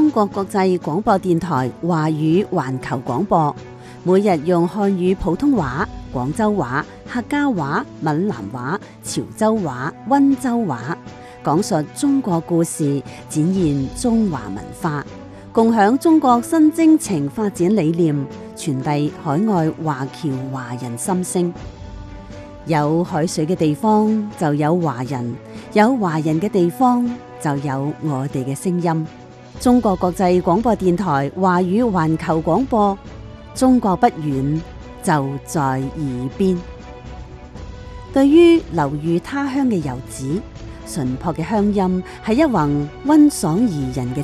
中國國際廣播電台華語環球廣播，每日用漢語普通話、廣州話、客家話、閩南話、潮州話、溫州話，講述中國故事，展現中華文化，共享中國新征程發展理念，傳遞海外華僑華人心聲。有海水嘅地方就有華人，有華人嘅地方就有我哋嘅聲音。中國國際廣播電台華語環球廣播，中國不遠，就在耳邊。對於流寓他鄉嘅遊子，淳樸嘅鄉音係一泓溫爽宜人嘅